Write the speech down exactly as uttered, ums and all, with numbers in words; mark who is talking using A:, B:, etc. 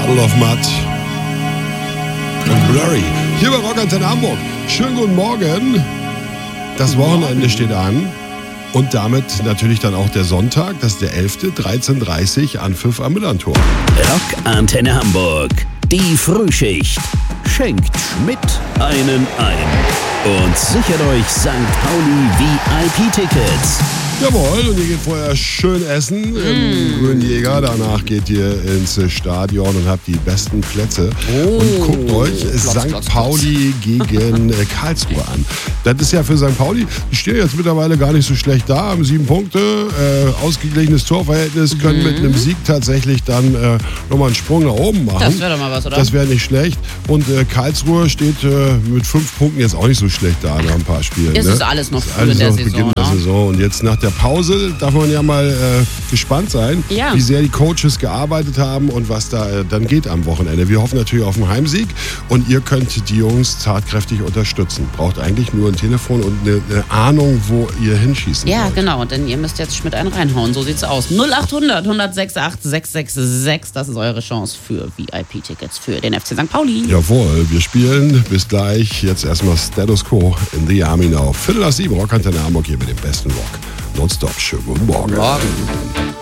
A: Puddle of Mud und Blurry. Hier bei Rock Antenne Hamburg. Schönen guten Morgen. Das Wochenende steht an. Und damit natürlich dann auch der Sonntag, das ist der elfte dreizehn Uhr dreißig, Anpfiff am Müllerntor.
B: Rock Antenne Hamburg, die Frühschicht. Schenkt Schmidt einen ein und sichert euch Sankt Pauli V I P-Tickets.
A: Jawohl, und ihr geht vorher schön essen mm. im Grünen Jäger. Danach geht ihr ins Stadion und habt die besten Plätze. Oh. Und guckt euch Platz, Sankt Platz, Pauli Platz. gegen Karlsruhe an. Das ist ja für Sankt Pauli, die stehen jetzt mittlerweile gar nicht so schlecht da, haben sieben Punkte, äh, ausgeglichenes Torverhältnis, können mm. mit einem Sieg tatsächlich dann äh, nochmal einen Sprung nach oben machen.
C: Das wäre doch mal was, oder?
A: Das wäre nicht schlecht. Und äh, Karlsruhe steht äh, mit fünf Punkten jetzt auch nicht so schlecht da nach ein paar Spielen.
C: Es
A: ne?
C: ist alles noch früh
A: alles
C: in der
A: noch
C: Saison.
A: Beginn der Saison. Und jetzt nach der Pause darf man ja mal äh, gespannt sein,
C: ja.
A: wie sehr die Coaches gearbeitet haben und was da äh, dann geht am Wochenende. Wir hoffen natürlich auf einen Heimsieg und ihr könnt die Jungs tatkräftig unterstützen. Braucht eigentlich nur ein Telefon und eine, eine Ahnung, wo ihr hinschießen
C: Ja,
A: wollt.
C: Genau, denn ihr müsst jetzt Schmidt einen reinhauen. So sieht's aus. null acht hundert, hundertsechsundachtzig, sechshundertsechsundsechzig, das ist eure Chance für V I P-Tickets für den F C Sankt Pauli.
A: Jawohl, wir spielen. Bis gleich. Jetzt erstmal Status Quo in the Army Now. Viertel nach sieben, Rock Antenne Hamburg hier mit dem besten Rock. Nonstop. Schönen guten Morgen.
C: Morgen.